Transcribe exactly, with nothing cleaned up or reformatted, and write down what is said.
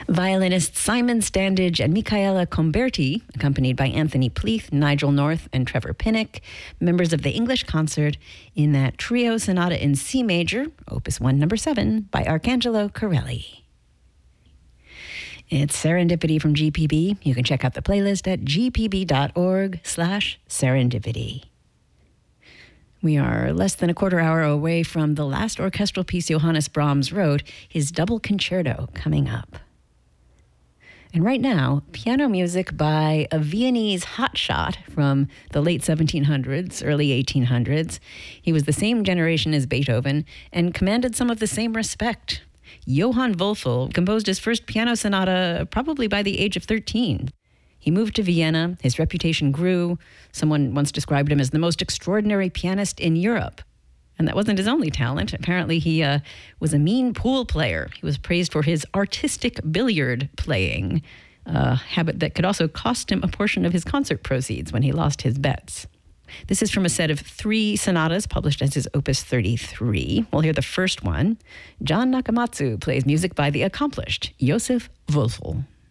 Violinists Simon Standage and Michaela Comberti, accompanied by Anthony Pleath, Nigel North, and Trevor Pinnock, members of the English Concert in that trio sonata in C major, Opus one, number seven, by Arcangelo Corelli. It's Serendipity from G P B. You can check out the playlist at gpb.org slash serendipity. We are less than a quarter hour away from the last orchestral piece Johannes Brahms wrote, his double concerto, coming up. And right now, piano music by a Viennese hotshot from the late seventeen hundreds, early eighteen hundreds. He was the same generation as Beethoven and commanded some of the same respect. Johann Wölfel composed his first piano sonata probably by the age of thirteen. He moved to Vienna, his reputation grew. Someone once described him as the most extraordinary pianist in Europe. And that wasn't his only talent. Apparently, he uh, was a mean pool player. He was praised for his artistic billiard playing, a habit that could also cost him a portion of his concert proceeds when he lost his bets. This is from a set of three sonatas published as his Opus thirty-three. We'll hear the first one. John Nakamatsu plays music by the accomplished Joseph Wölfel.